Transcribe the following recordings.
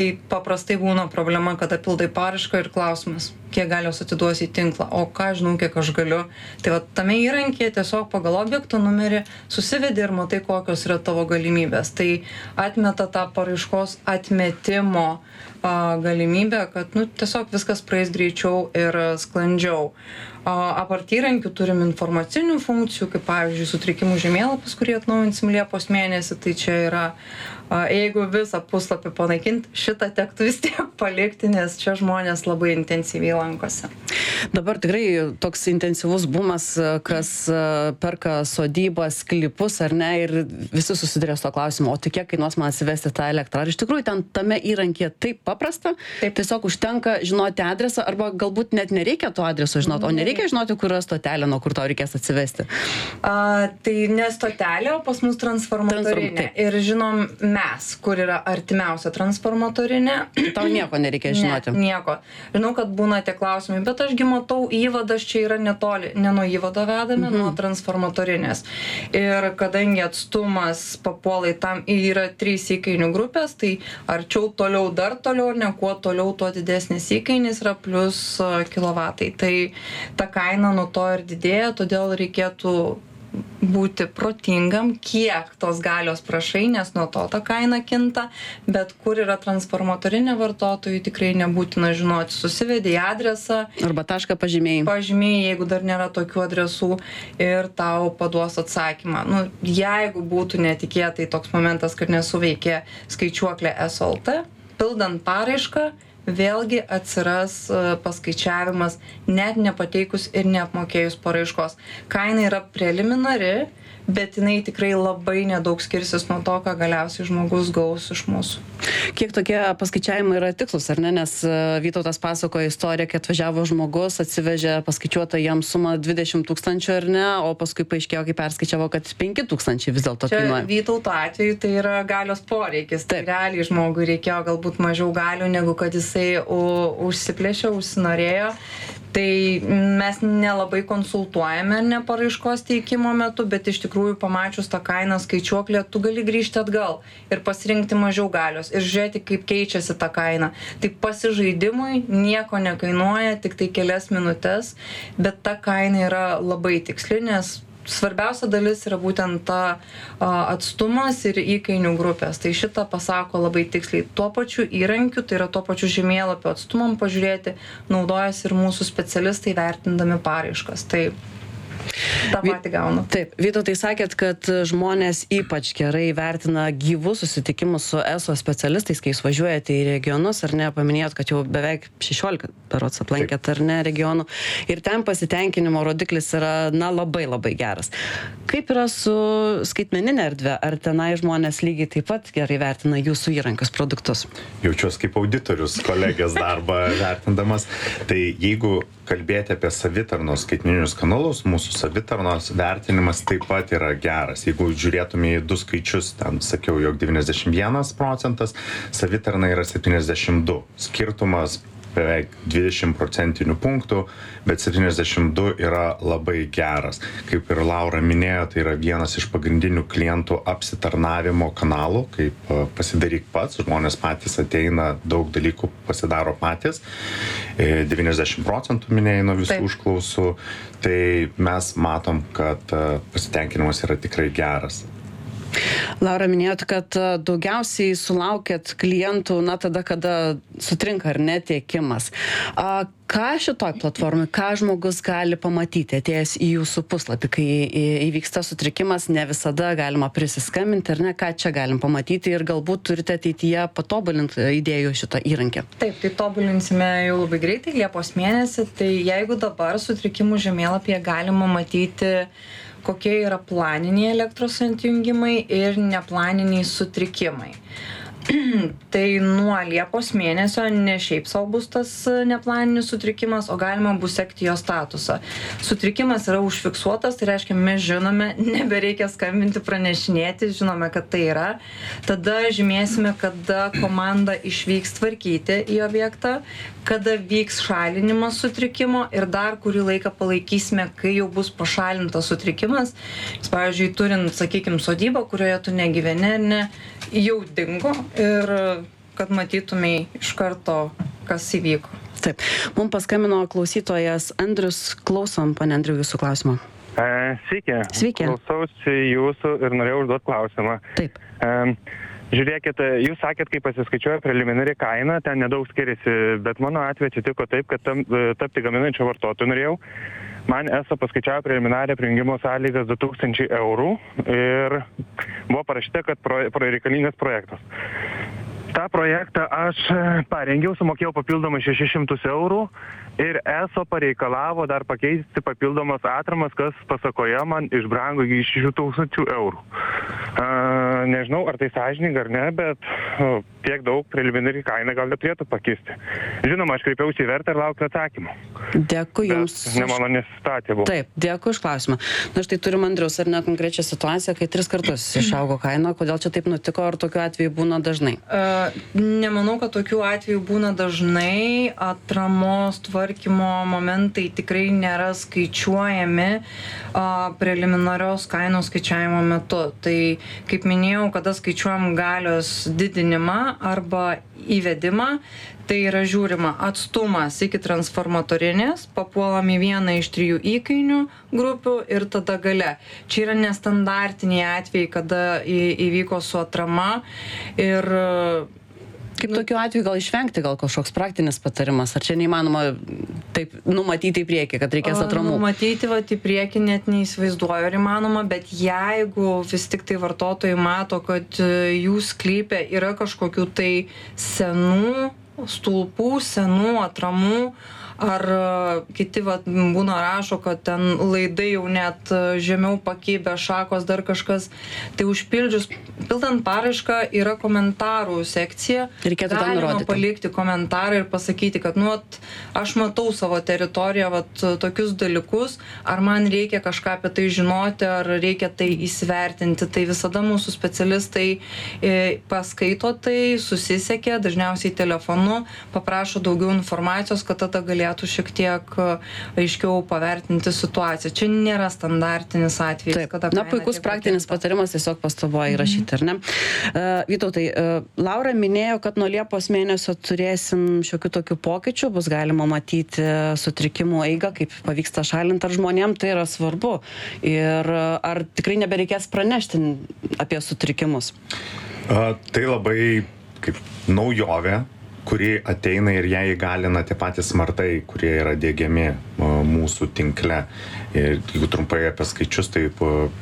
paprastai būna problema, kada pildai paraišką ir klausimas, kiek galios atiduosi į tinklą, o ką žinau, kiek aš galiu. Tai va, tame įrankyje tiesiog pagal objekto numerį susivedi ir matai, kokios yra tavo galimybės. Tai atmeta tą paraiškos atmetimo galimybę, kad tiesiog viskas praeis greičiau ir sklandžiau. Apart įrankių turim informacinių funkcijų, kaip pavyzdžiui sutrikimų žemėlapis, kurį atnaujinsim Liepos mėnesį. Tai čia yra, jeigu visą puslapį panaikinti, šitą tektų vis tiek palikti, nes čia žmonės labai intensyviai lankosi. Dabar tikrai toks intensyvus bumas, kas perka sodybas, sklypus ar ne, ir visi susiduria su to klausimu, o tai kiek kainuos man atsivesti tą elektrą. Ar iš tikrųjų ten tame įrankyje taip paprasta? Taip. Tiesiog užtenka žinoti adresą, arba galbūt net nereikia to adreso žinoti, o nereikia žinoti, kur yra stotelė, nuo kur tau reikės atsivesti? Tai ne stotelė, o pas mus transformatorinė. Ir žinom mes, kur yra artimiausia transformatorinė. Tau nieko nereikia žinoti? Ne, nieko. Žinau, kad būna tie klausimai, bet ašgi matau, įvadas čia yra netoli, ne nuo įvado vedame, nuo transformatorinės. Ir kadangi atstumas papuolai tam yra 3 įkainių grupės, tai arčiau toliau dar toliau, ne kuo toliau, tuo didesnis įkainis yra plus kilovatai. Tai ta kaina nuo to ir didėja, todėl reikėtų būti protingam, kiek tos galios prašai, nes nuo to ta kaina kinta, bet kur yra transformatorinė vartotojų tikrai nebūtina žinoti. Susivedi į adresą. Arba tašką pažymėjai. Pažymėjai, jeigu dar nėra tokių adresų, ir tau paduos atsakymą. Jeigu būtų netikėtai toks momentas, kad nesuveikė skaičiuoklė SLT, pildant paraišką, vėlgi atsiras paskaičiavimas net nepateikus ir neapmokėjus paraiškos. Kaina yra preliminari, bet jinai tikrai labai nedaug skirsis nuo to, ką galiausiai žmogus gaus iš mūsų. Kiek tokie paskaičiavimai yra tikslus, ar ne? Nes Vytautas pasakojo istoriją, kai atvažiavo žmogus, atsivežė paskaičiuotą jam sumą 20 000, ar ne, o paskui paaiškėjo, kai perskaičiavo, kad 5 000 vis dėlto kainuoja. Čia Vytauto atveju tai yra galios poreikis. Tai realiai žmogui reikėjo galbūt mažiau galių, negu kad jisai užsiplėšė, užsinorėjo. Tai mes nelabai konsultuojame ne paraiškos teikimo metu, bet iš tikrųjų pamačius tą kainą skaičiuoklę, tu gali grįžti atgal ir pasirinkti mažiau galios ir žiūrėti, kaip keičiasi ta kaina. Tai pasižaidimui nieko nekainuoja, tik tai kelias minutės, bet ta kaina yra labai tiksli, nes svarbiausia dalis yra būtent ta atstumas ir įkainių grupės. Tai šitą pasako labai tiksliai. Tuo pačiu įrankiu, tai yra tuo pačiu žemėlapio atstumam pažiūrėti, naudojasi ir mūsų specialistai vertindami paraiškas. Tai tą patį gauna. Taip, Vytautai, sakėt, kad žmonės ypač gerai vertina gyvus susitikimus su ESO specialistais, kai jūs važiuojate į regionus, ar ne, paminėjot, kad jau beveik 16 berods aplankėt, ar ne, regionų, ir ten pasitenkinimo rodiklis yra, labai labai geras. Kaip yra su skaitmeninė erdvė? Ar tenai žmonės lygiai taip pat gerai vertina jūsų įrankius produktus? Jaučiuosi kaip auditorius kolegės darbą vertindamas. Tai jeigu kalbėti apie savitarnos skaitmeninius kanalus, mūsų savitarnos vertinimas taip pat yra geras. Jeigu žiūrėtume į 2 skaičius, ten sakiau, jog 91%, savitarna yra 72%. Skirtumas beveik 20% punktų, bet 72 yra labai geras. Kaip ir Laura minėjo, tai yra vienas iš pagrindinių klientų apsitarnavimo kanalų, kaip pasidaryk pats, žmonės patys ateina, daug dalykų pasidaro patys. 90% minėjai nuo visų užklausų, tai mes matom, kad pasitenkinimas yra tikrai geras. Laura, minėjot, kad daugiausiai sulaukėt klientų, tada, kada sutrinka ar netiekimas. Ką šitoj platformai, ką žmogus gali pamatyti, atėjęs į jūsų puslapį, kai įvyksta sutrikimas, ne visada galima prisiskambinti, ar ne, ką čia galim pamatyti ir galbūt turite ateityje patobulinti idėjų šitą įrankį? Taip, tai tobulinsime jau labai greitai, Liepos mėnesį. Tai jeigu dabar sutrikimų žemėlapyje galima matyti, kokie yra planiniai elektros atjungimai ir neplaniniai sutrikimai. Tai nuo Liepos mėnesio ne šiaip sau bus tas neplaninis sutrikimas, o galima bus sekti jo statusą. Sutrikimas yra užfiksuotas, tai reiškia, mes žinome, nebereikia skambinti, pranešinėti, žinome, kad tai yra. Tada žymėsime, kada komanda išvyks tvarkyti į objektą, kada vyks šalinimas sutrikimo ir dar kurį laiką palaikysime, kai jau bus pašalintas sutrikimas. Pavyzdžiui, turint, sakykime, sodybą, kurioje tu negyveni, jau dingo ir kad matytumei iš karto, kas įvyko. Taip. Mums paskambino klausytojas Andrius. Klausom, pane Andriu, jūsų klausimo. Sveiki. Sveiki. Klausausi jūsų ir norėjau užduoti klausimą. Taip. Žiūrėkit, jūs sakėt, kai pasiskaičiuoja preliminari kaina, ten nedaug skiriasi, bet mano atveju atsitiko taip, kad tapti gaminančio vartotoju norėjau. Man ESO paskaičiavo preliminarią prijungimo sąlygas 2000 eurų ir buvo parašyta, kad reikalingas projektas. tą projektą aš parengiau, sumokėjau papildomai 600 eurų ir ESO pareikalavo dar pakeisti papildomas atramas, kas pasakoje man išbrango iki 6000 eurų. Nežinau, ar tai sąžininga ar ne, bet tiek daug preliminari kaina gal neturėtų pakisti. Žinoma, aš kreipiausi į vertę ir laukiu atsakymų. Dėkui Jums. Nemaloni situacija buvo. Taip, dėkui už klausimą. Na štai turim Andriaus ar ne konkrečią situaciją, kai 3 kartus išaugo kaina. Kodėl čia taip nutiko, ar tokiu atveju būna dažnai? Nemanau, kad tokių atvejų būna dažnai. Atramos tvarkymo momentai tikrai nėra skaičiuojami preliminarios kainos skaičiavimo metu. Tai, kaip minėjau, kada skaičiuojam galios didinimą arba įvedimą, tai yra žiūrima atstumas iki transformatorinės, papuolam į vieną iš 3 įkainių grupių ir tada gale. Čia yra nestandartiniai atvejai, kada įvyko su atrama ir kaip tokiu atveju gal išvengti, gal kažkoks praktinis patarimas, ar čia neįmanoma taip numatyti į priekį, kad reikės atramų? Numatyti į priekį net neįsivaizduoju, ar įmanoma, bet jeigu vis tik tai vartotojai mato, kad jų sklype yra kažkokių tai senų stulpų, senų atramų, ar kiti būna rašo, kad ten laidai jau net žemiau pakibę, šakos, dar kažkas, tai užpildžius, pildant paraišką yra komentarų sekcija. Reikėtų ten galima nurodyti. palikti komentarą ir pasakyti, kad aš matau savo teritoriją tokius dalykus, ar man reikia kažką apie tai žinoti, ar reikia tai įsivertinti. Tai visada mūsų specialistai paskaito tai, susisiekia, dažniausiai telefonu, paprašo daugiau informacijos, kad tada galėtų šiek tiek aiškiau pavertinti situaciją. Čia nėra standartinis atvejis. Taip, puikus praktinis patarimas, tiesiog pastaboje įrašyti, ar ne? Vytautai, Laura minėjo, kad nuo Liepos mėnesio turėsim šiokių tokių pokyčių, bus galima matyti sutrikimų eigą, kaip pavyksta šalinti, ar žmonėm tai yra svarbu. Ir ar tikrai nebereikės pranešti apie sutrikimus? Tai labai kaip naujovė, kuri ateina ir ją įgalina tie patys smartai, kurie yra diegiami mūsų tinkle. Ir jeigu trumpai apie skaičius, tai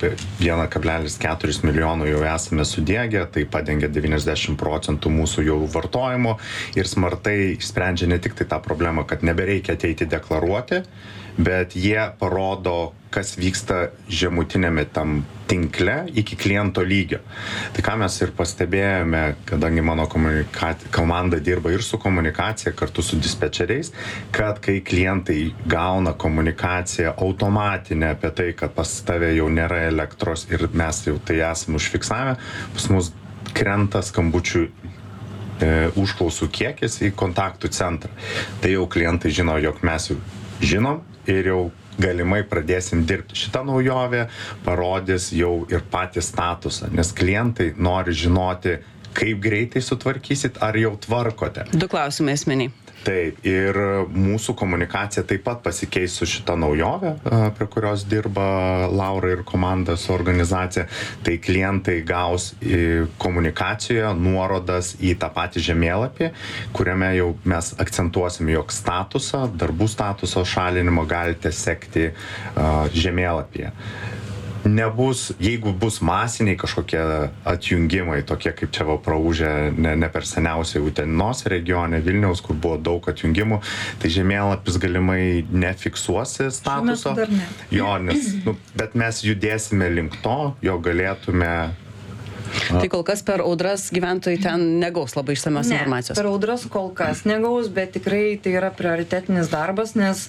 1,4 milijonų jau esame sudiegę, tai padengia 90% mūsų jau vartojimo ir smartai sprendžia ne tik tai tą problemą, kad nebereikia ateiti deklaruoti, bet jie parodo, kas vyksta žemutinėme tam tinkle iki kliento lygio. Tai ką mes ir pastebėjome, kadangi mano komanda dirba ir su komunikacija kartu su dispečeriais, kad kai klientai gauna komunikaciją automatinę apie tai, kad pas tave jau nėra elektros ir mes jau tai esame užfiksavę, pas mus krenta skambučių užklausų kiekis į kontaktų centrą. Tai jau klientai žino, jog mes jau žinom ir jau galimai pradėsim dirbti. Šita naujovė parodys jau ir patį statusą, nes klientai nori žinoti, kaip greitai sutvarkysit, ar jau tvarkote. 2 klausimai esminiai. Taip, ir mūsų komunikacija taip pat pasikeis su šita naujovė, prie kurios dirba Laura ir komanda su organizacija. Tai klientai gaus komunikacijoje nuorodas į tą patį žemėlapį, kuriame jau mes akcentuosim, jog statusą, darbų statuso šalinimo galite sekti žemėlapyje. Nebus, jeigu bus masiniai kažkokie atjungimai, tokie kaip čia praūžė ne per seniausiai Utenos regione, Vilniaus, kur buvo daug atjungimų, tai žemėlapis galimai nefiksuosi statuso. Jo, bet mes judėsime link to, jo galėtume. Tai kol kas per audras gyventojai ten negaus labai išsamios informacijos. Per audras kol kas negaus, bet tikrai tai yra prioritetinis darbas, nes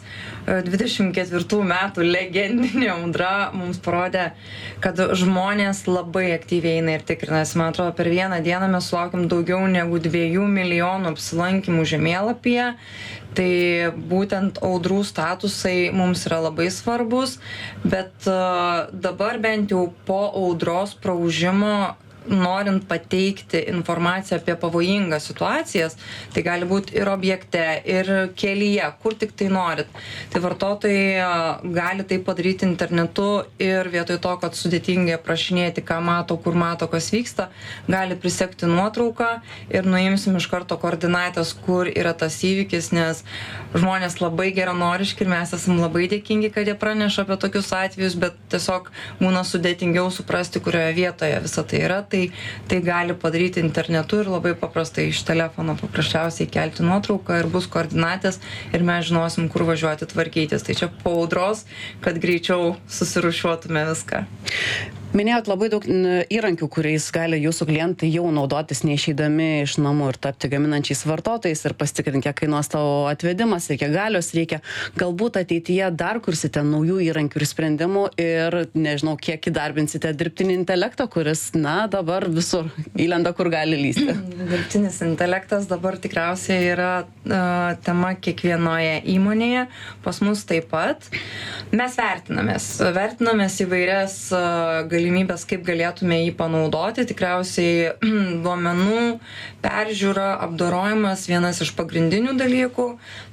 24 metų legendinė audra mums parodė, kad žmonės labai aktyviai eina ir tikrinasi. Man atrodo, per vieną dieną mes sulaukėm daugiau negu 2 milijonų apsilankymų žemėlapyje. Tai būtent audrų statusai mums yra labai svarbus, bet dabar bent jau po audros praūžimo norint pateikti informaciją apie pavojingas situacijas, tai gali būti ir objekte, ir kelyje, kur tik tai norit. Tai vartotojai gali tai padaryti internetu ir vietoj to, kad sudėtingai aprašinėti, ką mato, kur mato, kas vyksta, gali prisekti nuotrauką ir nuimsim iš karto koordinatės, kur yra tas įvykis, nes žmonės labai geranoriški ir mes esam labai dėkingi, kad jie praneša apie tokius atvejus, bet tiesiog būna sudėtingiau suprasti, kurioje vietoje visa tai yra. Tai gali padaryti internetu ir labai paprastai iš telefono paprasčiausiai kelti nuotrauką ir bus koordinatės ir mes žinosim, kur važiuoti tvarkytis. Tai čia po audros, kad greičiau susirūšiuotume viską. Minėjot labai daug įrankių, kuriais gali jūsų klientai jau naudotis neišeidami iš namų ir tapti gaminančiais vartotojais ir pasitikrinti, kiek kainuos tavo atvedimas ir kiek galios reikia. Galbūt ateityje dar kursite naujų įrankių ir sprendimų ir nežinau, kiek įdarbinsite dirbtinį intelektą, kuris, dabar visur įlenda, kur gali lysti. Dirbtinis intelektas dabar tikriausiai yra tema kiekvienoje įmonėje, pas mus taip pat. Mes vertinamės įvairias galimybės, kaip galėtume jį panaudoti. Tikriausiai duomenų peržiūra, apdorojimas vienas iš pagrindinių dalykų,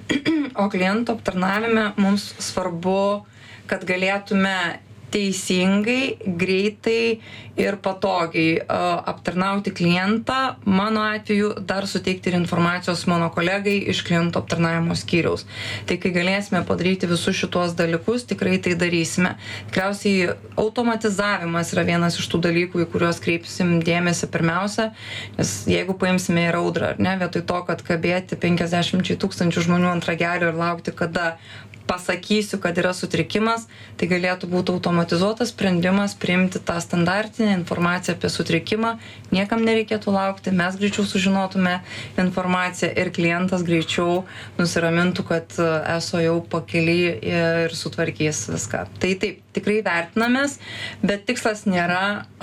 o klientų aptarnavime mums svarbu, kad galėtume teisingai, greitai ir patogiai aptarnauti klientą. Mano atveju dar suteikti ir informacijos mano kolegai iš klientų aptarnavimo skyriaus. Tai kai galėsime padaryti visus šituos dalykus, tikrai tai darysime. Tikriausiai automatizavimas yra vienas iš tų dalykų, į kuriuos kreipsim dėmesį pirmiausia, nes jeigu paimsime ir audrą, ar ne, vietoj to, kad kabėti 50 000 žmonių ant ragelio ir laukti, kada pasakysiu, kad yra sutrikimas, tai galėtų būti automatizuotas sprendimas priimti tą standartinę informaciją apie sutrikimą. Niekam nereikėtų laukti, mes greičiau sužinotume informaciją ir klientas greičiau nusiramintų, kad eso jau pakely ir sutvarkys viską. Tai taip, tikrai vertinamės, bet tikslas nėra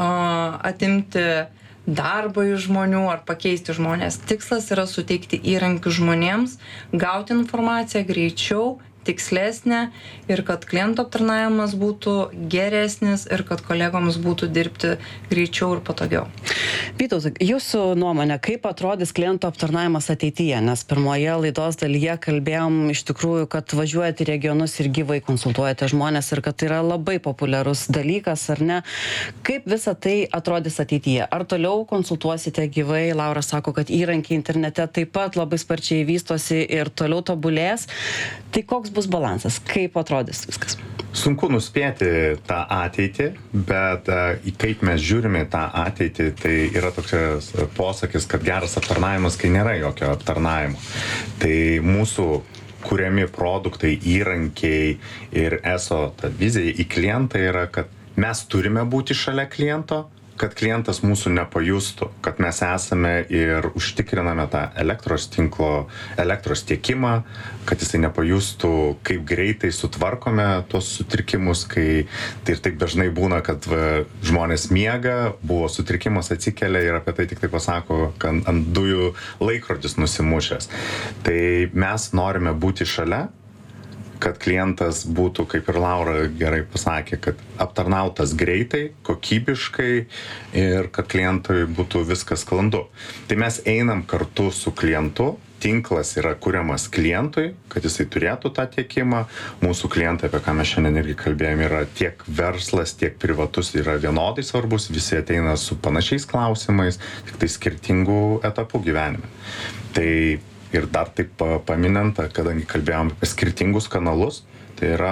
atimti darbą iš žmonių ar pakeisti žmonės. Tikslas yra suteikti įrankių žmonėms, gauti informaciją greičiau, tikslesnė ir kad klientų aptarnavimas būtų geresnis ir kad kolegoms būtų dirbti greičiau ir patogiau. Vytautai, jūsų nuomonė, kaip atrodys klientų aptarnavimas ateityje? Nes pirmoje laidos dalyje kalbėjom iš tikrųjų, kad važiuojate į regionus ir gyvai konsultuojate žmonės ir kad tai yra labai populiarus dalykas, ar ne? Kaip visa tai atrodys ateityje? Ar toliau konsultuosite gyvai? Laura sako, kad įrankiai internete taip pat labai sparčiai vystosi ir toliau tobulės. Tai koks bus balansas? Kaip atrodys viskas? Sunku nuspėti tą ateitį, bet kaip mes žiūrime tą ateitį, tai yra toks posakis, kad geras aptarnavimas, kai nėra jokio aptarnavimo. Tai mūsų kuriami produktai, įrankiai ir eso ta vizija į klientą yra, kad mes turime būti šalia kliento, kad klientas mūsų nepajustų, kad mes esame ir užtikriname tą elektros tinklo, elektros tiekimą, kad jisai nepajustų, kaip greitai sutvarkome tuos sutrikimus, kai tai ir taip dažnai būna, kad žmonės miega, buvo sutrikimas, atsikelia ir apie tai tik tai pasako, kad ant dujų laikrodis nusimušęs. Tai mes norime būti šalia, kad klientas būtų, kaip ir Laura gerai pasakė, kad aptarnautas greitai, kokybiškai ir kad klientui būtų viskas sklandu. Tai mes einam kartu su klientu, tinklas yra kuriamas klientui, kad jisai turėtų tą tiekimą. Mūsų klientai, apie ką mes šiandien irgi kalbėjome, yra tiek verslas, tiek privatus yra vienodai svarbus, visi ateina su panašiais klausimais, tik tai skirtingų etapų gyvenime. Tai ir dar taip paminant, kadangi kalbėjom apie skirtingus kanalus, tai yra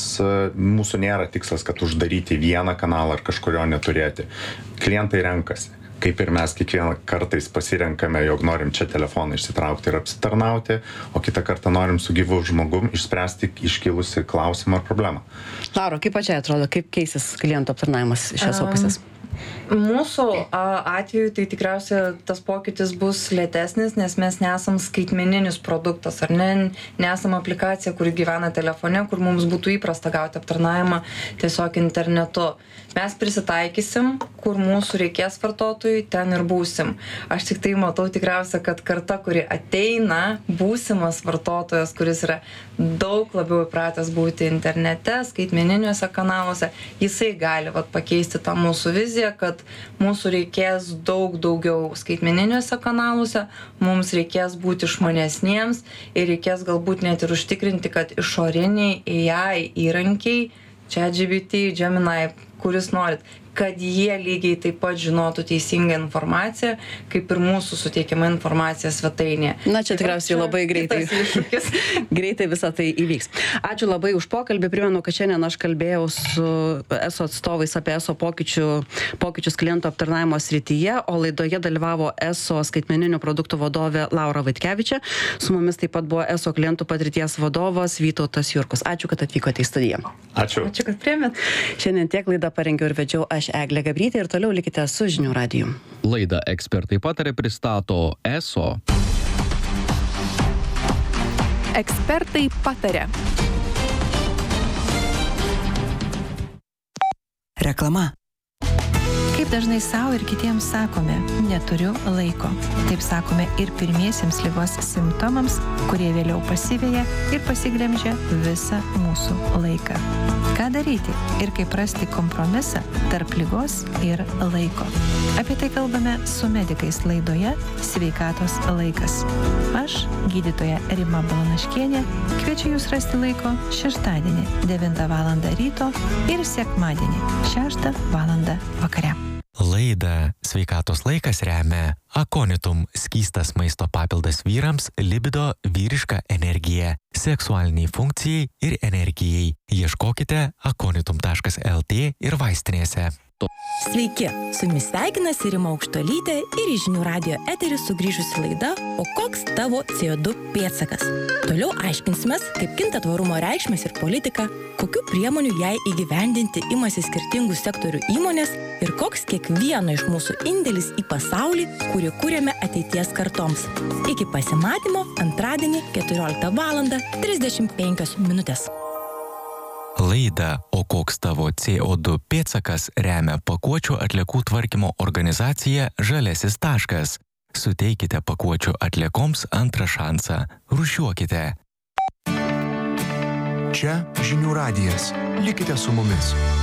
mūsų nėra tikslas, kad uždaryti vieną kanalą ar kažkurio neturėti. Klientai renkasi. Kaip ir mes kiekvieną kartais pasirenkame, jog norim čia telefoną išsitraukti ir apsitarnauti, o kitą kartą norim su gyvu žmogum išspręsti iškilusi klausimą ar problemą. Laura, kaip pačiai atrodo, kaip keisis klientų aptarnavimas iš eso pusės? Mūsų atveju tai tikriausiai tas pokytis bus lėtesnis, nes mes nesam skaitmeninis produktas, ar ne, nesam aplikacija, kuri gyvena telefone, kur mums būtų įprasta gauti aptarnavimą tiesiog internetu. Mes prisitaikysim, kur mūsų reikės vartotojų vartotojui, ten ir būsim. Aš tik tai matau tikriausiai, kad karta, kuri ateina, būsimas vartotojas, kuris yra daug labiau įpratęs būti internete, skaitmeniniuose kanaluose, jisai gali pakeisti tą mūsų viziją, kad mūsų reikės daug daugiau skaitmeniniuose kanaluose, mums reikės būti išmanesniems ir reikės galbūt net ir užtikrinti, kad išoriniai AI įrankiai, ChatGPT, Gemini, kuris norit, kad jie lygiai taip pat žinotų teisingą informaciją, kaip ir mūsų suteikiama informacija svetainėje. Na, čia tikriausiai labai greitai. Greitai visą tai įvyks. Ačiū labai už pokalbį. Primenu, kad šiandien aš kalbėjau su ESO atstovais apie ESO pokyčius klientų aptarnavimo srityje, o laidoje dalyvavo ESO skaitmeninių produktų vadovė Laura Vaitkevičė. Su mumis taip pat buvo ESO klientų patirties vadovas Vytautas Jurkus. Ačiū, kad atvykote į studiją. Ačiū. Ačiū, kad priėmėt. Šiandien tiek laidą parengiau ir vedžiau aš Eglė Gabrytė ir toliau likite su Žinių radiju. Laidą Ekspertai pataria pristato ESO. Ekspertai pataria. Reklama. Kaip dažnai savo ir kitiems sakome, neturiu laiko. Taip sakome ir pirmiesiems ligos simptomams, kurie vėliau pasiveja ir pasiglemžia visą mūsų laiką. Ką daryti ir kaip rasti kompromisą tarp ligos ir laiko? Apie tai kalbame su medikais laidoje Sveikatos laikas. Aš, gydytoja Rima Balanaškienė, kviečiu jūs rasti laiko šeštadienį 9 val. Ryto ir sekmadienį 6 val. Vakare. Laidą Sveikatos laikas remia Akonitum skystas maisto papildas vyrams, libido, vyriška energija, seksualiniai funkcijai ir energijai. Ieškokite akonitum.lt ir vaistinėse. Sveiki, su jumis sveikinasi Rima Aukštuolytė ir į Žinių radijo eterį sugrįžusi laida O koks tavo CO2 pėdsakas? Toliau aiškinsimės, kaip kinta tvarumo reikšmės ir politika, kokių priemonių jai įgyvendinti imasi skirtingų sektorių įmonės ir koks kiekvieno iš mūsų indėlis į pasaulį, kurį kūrėme ateities kartoms. Iki pasimatymo antradienį 14 val. 35 minutės. Laidą O koks tavo CO2 pėdsakas remia pakuočių atliekų tvarkymo organizacija Žaliasis taškas. Suteikite pakuočių atliekoms antrą šansą. Rūšiuokite. Čia Žinių radijas. Likite su mumis.